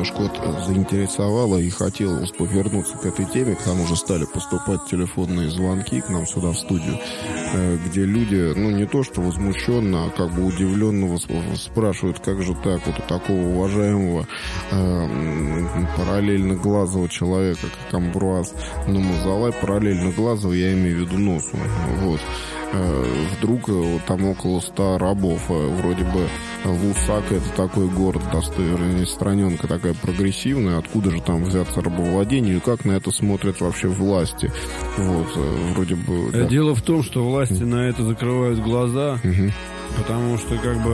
немножко заинтересовало и хотелось бы вернуться к этой теме. К нам уже стали поступать телефонные звонки к нам сюда в студию, где люди, не то что возмущенно, а как бы удивленно спрашивают, как же так, вот у такого уважаемого параллельноглазого человека, как Амбруаз Намазалай, параллельноглазого, я имею в виду носу, вот. Вдруг там около 100 рабов. Вроде бы Лусака — это такой город, вернее, страненка такая прогрессивная. Откуда же там взяться рабовладению? И как на это смотрят вообще власти? Вот, вроде бы... Да. Дело в том, что власти на это закрывают глаза, потому что,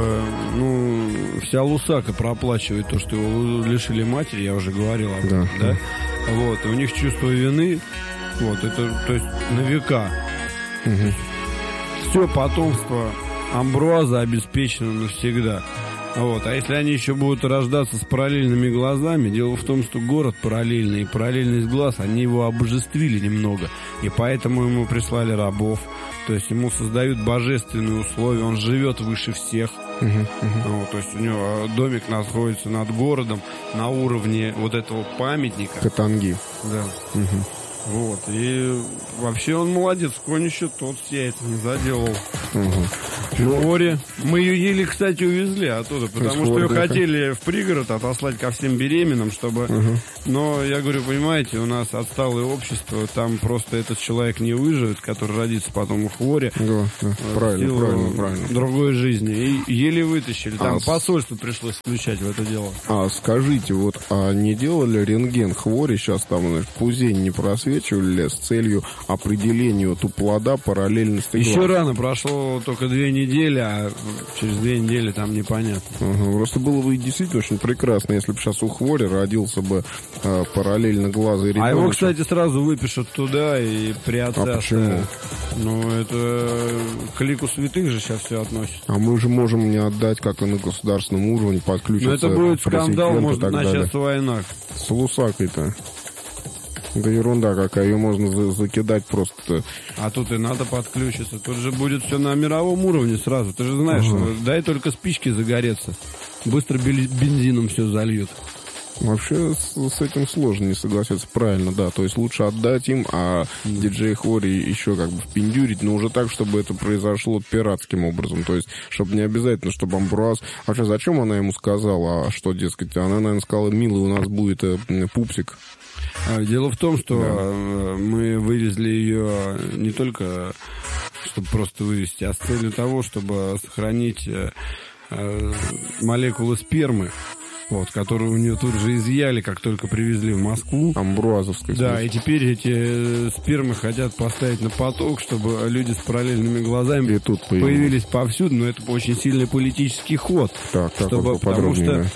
вся Лусака проплачивает то, что его лишили матери, я уже говорил об этом, да? Вот, и у них чувство вины, вот, это, то есть, на века. Все потомство Амбруаза обеспечено навсегда. Вот. А если они еще будут рождаться с параллельными глазами, дело в том, что город параллельный, и параллельность глаз, они его обожествили немного. И поэтому ему прислали рабов. То есть ему создают божественные условия, он живет выше всех. Вот, то есть у него домик находится над городом на уровне вот этого памятника. Катанги. Да. Вот, и вообще он молодец, конь еще тот яйца не заделал. Море. Мы ее еле, кстати, увезли оттуда, потому что ее хотели в пригород отослать ко всем беременным, чтобы... Но, я говорю, понимаете, у нас отсталое общество, там просто этот человек не выживет, который родится потом в хворе. Правильно. Другой жизни. И еле вытащили. Там посольство пришлось включать в это дело. Скажите, не делали рентген хвори, сейчас там пузень не просвечивали с целью определения у плода параллельности глаз? Еще рано, прошло только 2 недели, а через 2 недели там непонятно. Просто было бы действительно очень прекрасно, если бы сейчас у хвори родился бы параллельно глаза и ребенок. А его, кстати, сразу выпишут туда и при отце. А почему? Это к лику святых же сейчас все относится. А мы уже можем не отдать, как и на государственном уровне, подключиться. Это будет скандал, может начаться война. С Лусакой-то. Да ерунда какая, ее можно закидать просто. А тут и надо подключиться. Тут же будет все на мировом уровне сразу. Ты же знаешь, дай только спички загореться. Быстро бензином все зальют. Вообще с этим сложно не согласиться. Правильно, да. То есть лучше отдать им, а диджей Хвори еще как бы впендюрить, но уже так, чтобы это произошло пиратским образом. То есть, чтобы не обязательно, чтобы Амбруаз... Вообще, зачем она ему сказала, что, дескать, она, наверное, сказала, милый, у нас будет пупсик. Дело в том, что мы вывезли ее не только, чтобы просто вывезти, а с целью того, чтобы сохранить молекулы спермы, которые у нее тут же изъяли, как только привезли в Москву. Амбруазовской. Да, и теперь эти спермы хотят поставить на поток, чтобы люди с параллельными глазами тут появились повсюду, но это очень сильный политический ход. Потому что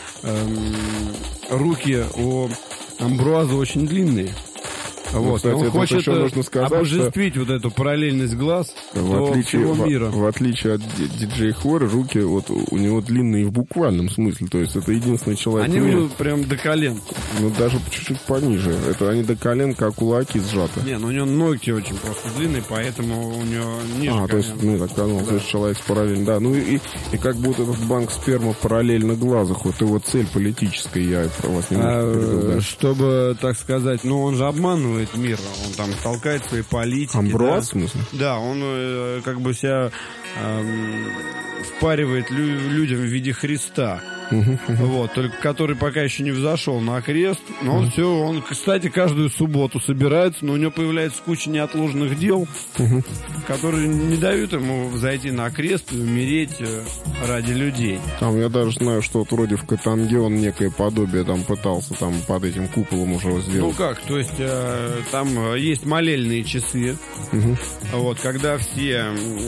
руки у Амбруаза очень длинные. Кстати, он хочет обожествить что... вот эту параллельность глаз до всего мира. В отличие от диджея Хвори, руки у него длинные в буквальном смысле. То есть это единственный человек... Они у него прям до колен. Даже чуть-чуть пониже. Это они до колен, как кулаки сжаты. У него ноги очень просто длинные, поэтому у него ниже колен. То есть, так сказал, то есть человек с параллельно... Да, и как будто этот банк спермы параллельно глазах. Вот его цель политическая, я вас немножко перебил, да. Чтобы, так сказать, он же обманывает мир, он там толкает свои политики. Амбруаз, в смысле? Да, он как бы себя впаривает людям в виде Христа. Только который пока еще не взошел на крест. Но он, кстати, каждую субботу собирается, но у него появляется куча неотложных дел, которые не дают ему взойти на крест и умереть ради людей. Я даже знаю, что вроде в Катанге он некое подобие пытался под этим куполом уже сделать. То есть там есть молельные часы, когда все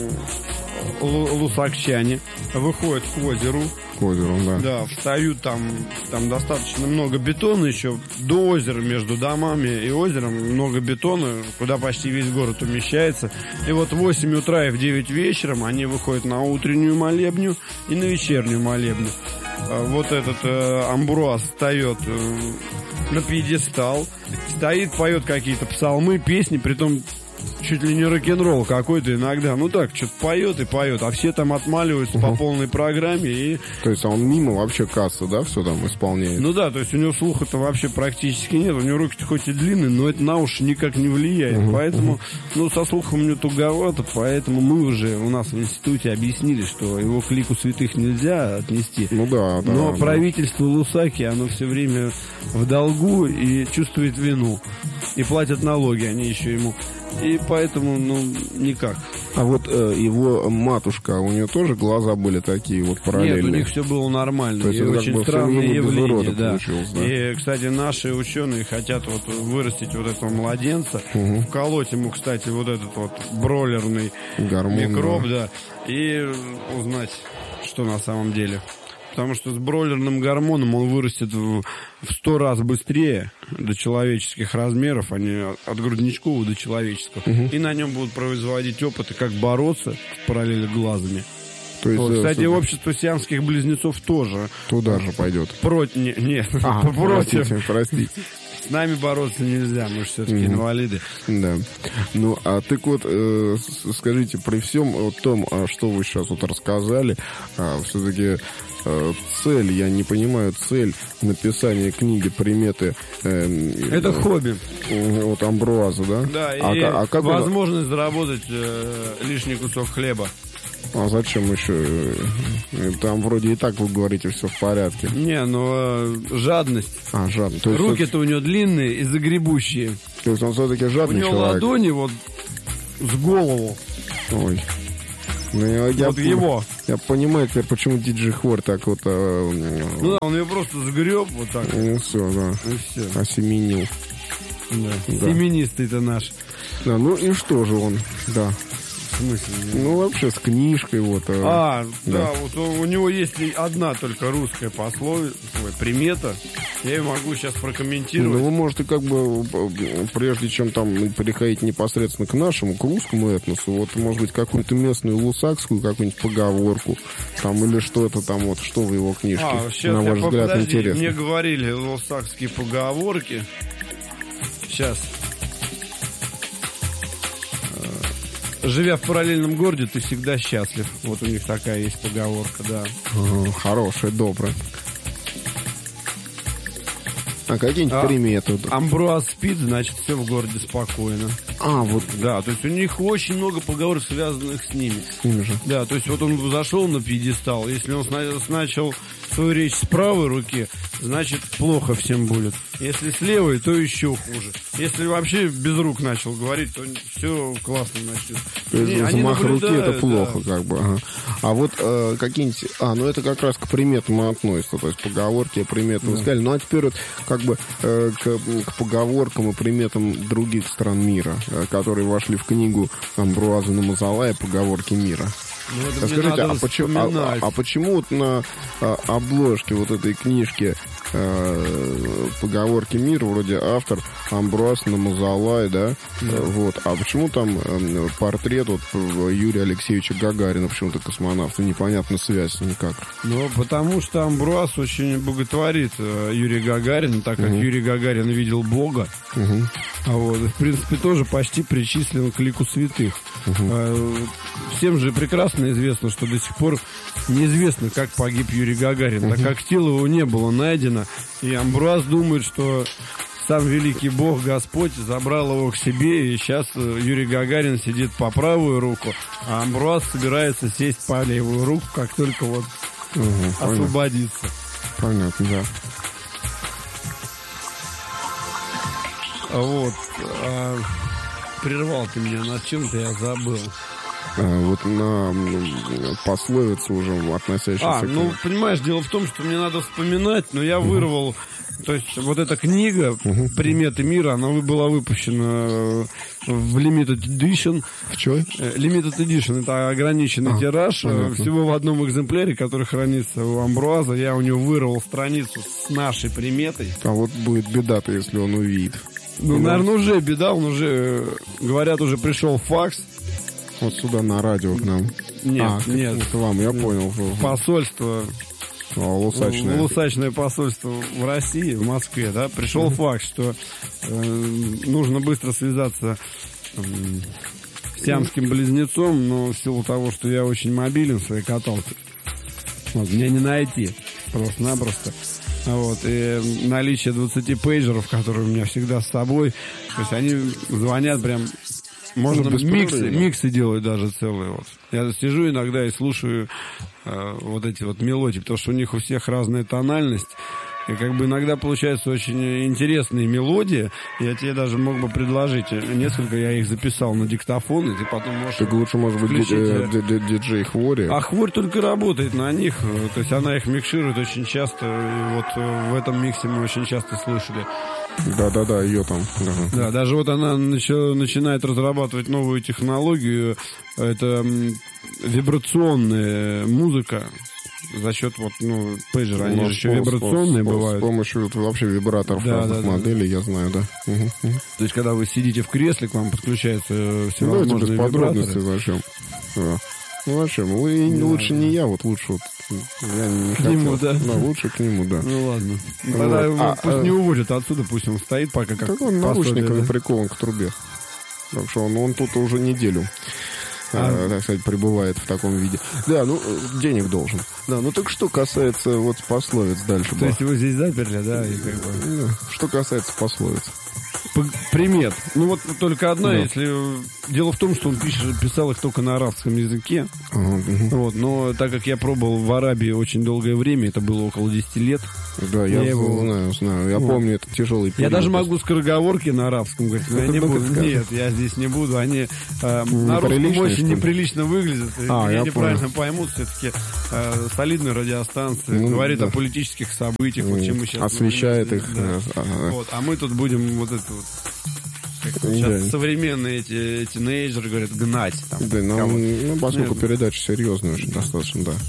лусакчане выходят к озеру, да, встают там достаточно много бетона еще, до озера, между домами и озером много бетона, куда почти весь город умещается. И в 8 утра и в 9 вечером они выходят на утреннюю молебню и на вечернюю молебню. Этот Амбруаз встает на пьедестал, стоит, поет какие-то псалмы, песни, притом чуть ли не рок-н-ролл какой-то иногда. Ну так, что-то поет и поет, а все там отмаливаются по полной программе. И... То есть он мимо вообще кассы, да, все там исполняет? Ну да, то есть у него слуха-то вообще практически нет. У него руки-то хоть и длинные, но это на уши никак не влияет. Поэтому, ну, со слухом у него туговато, поэтому мы уже у нас в институте объяснили, что его к лику святых нельзя отнести. Ну да, да. Но да. правительство Лусаки, оно все время в долгу и чувствует вину. И платят налоги они еще ему. И поэтому, ну, никак. А вот его матушка, у нее тоже глаза были такие вот параллельные? Нет, у них все было нормально. То есть и это очень как бы странное явление, да. Да. И, кстати, наши ученые хотят вот вырастить вот этого младенца, вколоть ему, кстати, вот этот вот бройлерный микроб, да, и узнать, что на самом деле. Потому что с бройлерным гормоном он вырастет в 100 раз быстрее до человеческих размеров, а не от грудничкового до человеческого. И на нем будут производить опыты, как бороться с параллельно глазами. То есть, вот, кстати, общество сиамских близнецов тоже. Туда же пойдет. Нет, против. Простите. С нами бороться нельзя, мы же все-таки инвалиды. Да. Ну, а так вот, скажите, при всем том, что вы сейчас вот рассказали, все-таки цель, я не понимаю, цель написания книги «Приметы». Это хобби. Вот Амбруаза, да? Да, и как возможность заработать лишний кусок хлеба. А зачем еще? Там вроде и так, вы говорите, все в порядке. Не, но жадность. Жадность. Руки-то у него длинные и загребущие. То есть он все-таки жадный человек. У него ладони вот с голову. Ой. Ну, его. Я понимаю теперь, почему Диджей Хвор так вот... Ну да, он ее просто сгреб вот так. Ну все, да. И все. Осеменил. Да. Семенистый-то наш. Да, ну и что же он, да. В смысле? Ну, вообще с книжкой вот. Да, вот у него есть одна только русская пословица, примета. Я ее могу сейчас прокомментировать. Ну, вы можете как бы, прежде чем там переходить непосредственно к нашему, к русскому этносу, вот, может быть, какую-то местную лусакскую, какую-нибудь поговорку, там, или что это там, вот, что в его книжке, на ваш взгляд, интересно. Мне говорили лусакские поговорки. Сейчас. Живя в параллельном городе, ты всегда счастлив. Вот у них такая есть поговорка, да. Хорошая, добрая. А какие-нибудь приметы? Амбруаз спит, значит, все в городе спокойно. Вот. Да, то есть у них очень много поговорок, связанных с ними. С ними же. Да, то есть вот он зашел на пьедестал, если он начал свою речь с правой руки, значит, плохо всем будет. Если с левой, то еще хуже. Если вообще без рук начал говорить, то все классно начнет. То есть замах руки это плохо, да. Как бы. Ага. А вот какие-нибудь... ну это как раз к приметам относится, то есть поговорки, приметы вы сказали. Ну а теперь вот как бы к поговоркам и приметам других стран мира, которые вошли в книгу Амбруаза Намазалая «Поговорки мира». Ну, скажите, почему вот на обложке вот этой книжки «Поговорки мира» вроде автор Амбруаз Намазалай, да? Вот. А почему там портрет вот Юрия Алексеевича Гагарина, почему-то космонавта, непонятна связь никак? Ну, потому что Амбруаз очень боготворит Юрия Гагарина, так как Юрий Гагарин видел Бога. А вот, в принципе, тоже почти причислен к лику святых. Всем же прекрасно известно, что до сих пор неизвестно, как погиб Юрий Гагарин, так как тело его не было найдено. И Амбруаз думает, что сам великий Бог Господь забрал его к себе, и сейчас Юрий Гагарин сидит по правую руку, а Амбруаз собирается сесть по левую руку, как только вот освободится. Понятно, да. Вот. Прервал ты меня над чем-то, я забыл. Вот на пословицу уже относящуюся к... понимаешь, дело в том, что мне надо вспоминать, но я вырвал... То есть вот эта книга «Приметы мира», она была выпущена в Limited Edition. В чё? Limited Edition — это ограниченный тираж. Понятно. Всего в одном экземпляре, который хранится у Амбруаза. Я у него вырвал страницу с нашей приметой. А вот будет беда-то, если он увидит. Наверное, уже беда. Он уже, говорят, уже пришел факс. Вот сюда на радио к нам. Нет. К вам, я понял. Посольство. Лусачное посольство в России, в Москве, да, пришел факт, что нужно быстро связаться сиамским близнецом, но в силу того, что я очень мобилен в своей каталке, вот, меня не найти просто-напросто. Вот, и наличие 20 пейджеров, которые у меня всегда с собой, то есть они звонят прям, можно миксы делать даже целые. Вот. Я сижу иногда и слушаю вот эти вот мелодии, потому что у них у всех разная тональность. И как бы иногда получаются очень интересные мелодии. Я тебе даже мог бы предложить несколько, я их записал на диктофон, и ты потом можешь... Так лучше, может быть, диджей Хвори. А Хворь только работает на них, то есть она их микширует очень часто, и вот в этом миксе мы очень часто слышали. Да, ее там. Да, даже вот она начинает разрабатывать новую технологию, это вибрационная музыка. За счет вот, пейджера, они же еще вибрационные бывают. С помощью вообще вибраторов разных моделей, я знаю, да. То есть, когда вы сидите в кресле, к вам подключаются всевозможные без подробностей вибраторы. зачем? Да. Ну, зачем? Лучше не я, вот лучше вот. Я не хотел. Нему, да? Да, лучше к нему, да. Ну, ладно. Тогда пусть не уводят отсюда, пусть он стоит пока как так он наушниками прикован к трубе. Так что он тут уже неделю. Так сказать, пребывает в таком виде. Да, денег должен. Да, так что касается вот пословиц дальше. То есть его здесь заперли, да? И как бы... Что касается пословиц. Примет. Вот только одна, если... Дело в том, что он писал их только на арабском языке. Вот, но так как я пробовал в Арабии очень долгое время, это было около 10 лет. Да, я его знаю. Я помню, это тяжелый период. Я даже могу скороговорки на арабском говорить, но я не буду. Нет, я здесь не буду. Они на русском очень неприлично выглядят. Меня неправильно поймут. Все-таки солидная радиостанция говорит о политических событиях, вот чем мы сейчас... Освещает их. Вот, а мы тут будем вот это вот... Сейчас современные эти тинейджеры говорят гнать. Там, да, поскольку передача серьезная очень достаточно, да.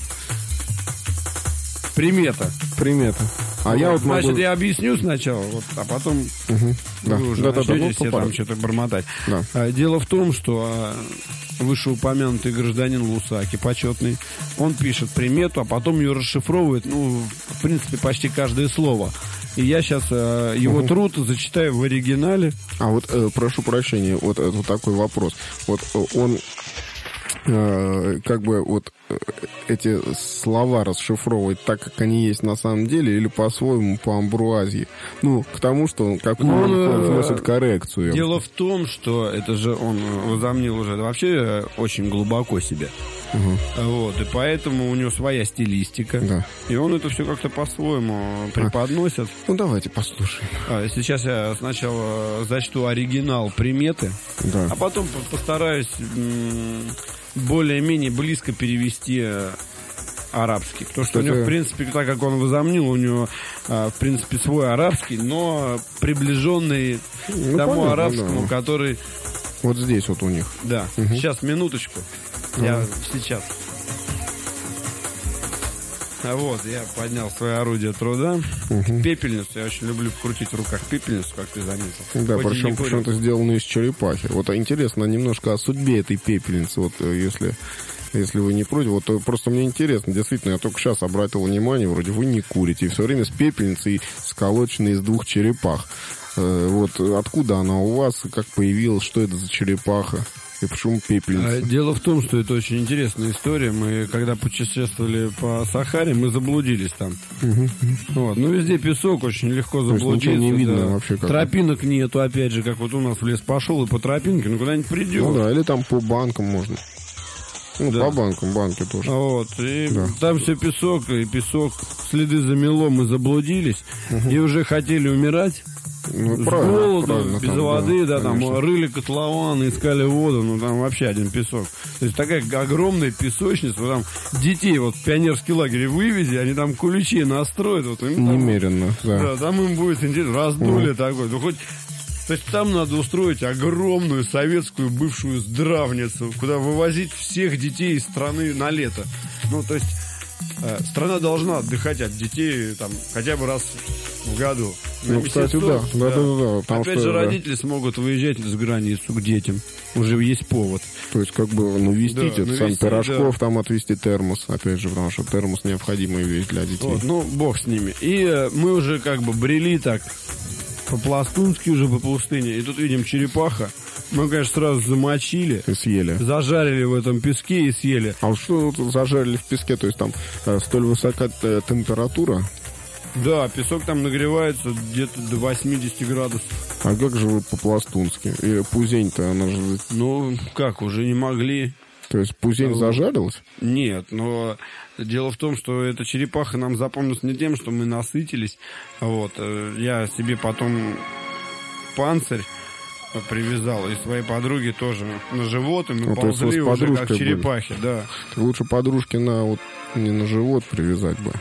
Примета. А я вот Значит, я объясню сначала, а потом вы уже начнете все там что-то бормотать. Да. Дело в том, что вышеупомянутый гражданин Лусаки, почетный, он пишет примету, а потом ее расшифровывает, в принципе, почти каждое слово. И я сейчас его труд зачитаю в оригинале. А вот, прошу прощения, вот такой вопрос. Вот он как бы вот эти слова расшифровывает так, как они есть на самом деле, или по-своему, по амбруазии? К тому, что он вносит коррекцию. Дело в том, что это же он возомнил уже вообще очень глубоко себя. Вот, и поэтому у него своя стилистика. Да. И он это все как-то по-своему преподносит. Давайте послушаем. Сейчас я сначала зачту оригинал приметы, а потом постараюсь более-менее близко перевести арабский. Потому что у него, в принципе, так как он возомнил, у него, в принципе, свой арабский, но приближенный к тому арабскому, который... Вот здесь вот у них. Да. Сейчас, минуточку. Я сейчас. Вот, я поднял свое орудие труда. Пепельницу. Я очень люблю крутить в руках пепельницу, как ты заметил. Да, причем почему-то сделано из черепахи. Вот интересно немножко о судьбе этой пепельницы. Вот если вы не против, вот просто мне интересно, действительно, я только сейчас обратил внимание, вроде вы не курите, и все время с пепельницей, сколоченной из 2 черепах. Вот откуда она у вас, как появилась, что это за черепаха? И почему пепельница? Дело в том, что это очень интересная история. Мы, когда путешествовали по Сахаре, мы заблудились там. Вот. Везде песок, очень легко заблудиться. Ничего не видно вообще. Тропинок нету, опять же, как вот у нас в лес пошел, и по тропинке, куда-нибудь придешь. Или там по банкам можно. По банкам, банки тоже. Вот, и там все песок, следы замело, мы заблудились, и уже хотели умирать. С голоду, без воды, там рыли котлованы, искали воду, там вообще один песок. То есть такая огромная песочница, там детей в пионерский лагерь вывези, они там куличи настроят. Немерено, да. Там им будет интересно, раздолье такое. То есть там надо устроить огромную советскую бывшую здравницу, куда вывозить всех детей из страны на лето. То есть страна должна отдыхать от детей там хотя бы раз в году. Кстати, да. Опять же, родители смогут выезжать за границу к детям. Уже есть повод. То есть, как бы навестить, сам пирожков, там отвезти термос. Опять же, потому что термос необходимая вещь для детей. Бог с ними. И мы уже как бы брели так по-пластунски уже по пустыне. И тут видим черепаха. Мы, конечно, сразу замочили. И съели. Зажарили в этом песке и съели. А вот что зажарили в песке? То есть там столь высока температура? Да, песок там нагревается где-то до 80 градусов. А как же вы по-пластунски? И пузень-то, она же... Ну, как, уже не могли. То есть пузень зажарилась? Нет, но дело в том, что эта черепаха нам запомнилась не тем, что мы насытились. Вот. Я себе потом панцирь привязал, и своей подруге тоже на живот, и мы ползли уже как черепахи, да. Лучше подружке не на живот привязать бы.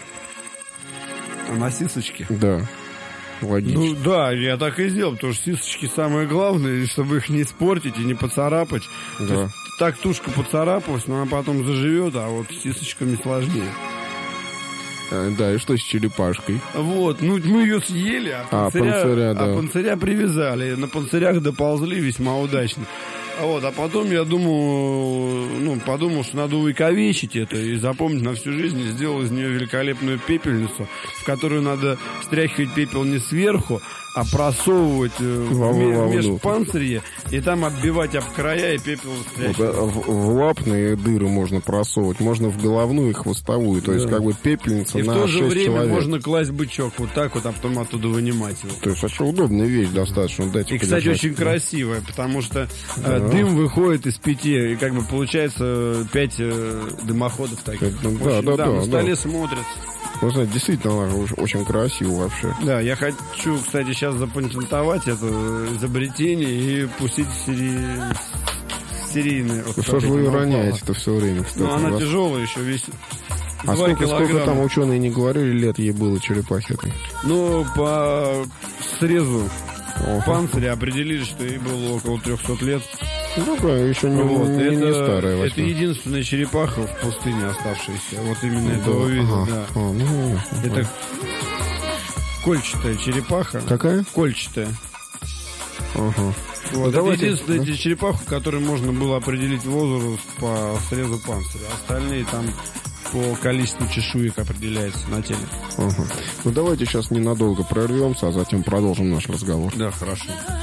А на сисочки? Да. Логично. Ну да, я так и сделал, потому что сисочки самое главное, чтобы их не испортить и не поцарапать. Да. Так тушка поцарапалась, но она потом заживет, а вот с сисочками сложнее. Да, и что с черепашкой? Вот, ну мы ее съели, а панциря привязали. На панцирях доползли весьма удачно. Вот, а потом я подумал, что надо увековечить это и запомнить на всю жизнь, и сделал из нее великолепную пепельницу, в которую надо стряхивать пепел не сверху, а просовывать в межпанцирье и там отбивать об края и пепел стряхивать. Вот, в лапные дыры можно просовывать, можно в головную и хвостовую, то есть как бы пепельница на 6 человек. И в то же время можно класть бычок вот так вот, а потом оттуда вынимать его. То есть вообще удобная вещь достаточно. И, кстати, очень красивая, потому что дым выходит из 5, и как бы получается 5 дымоходов таких. На столе смотрят. Ну, знаете, действительно, она очень красиво вообще. Да, я хочу, кстати, сейчас запатентовать это изобретение и пустить серийные. Вот что же вы роняете-то все время, кстати? Ну, она тяжелая еще, весит 2 сколько там ученые не говорили, лет ей было черепахе этой? Ну, по срезу панциря определили, что ей было около 300 лет. Ну, да, еще не старая. Это единственная черепаха в пустыне оставшаяся. Вот именно этого вида, да. Это кольчатая черепаха. Какая? Кольчатая. Ага. Вот, это единственная черепаха, которой можно было определить возраст по срезу панциря. Остальные там по количеству чешуек определяется на теле. Ага. Ну, давайте сейчас ненадолго прервемся, а затем продолжим наш разговор. Да, хорошо.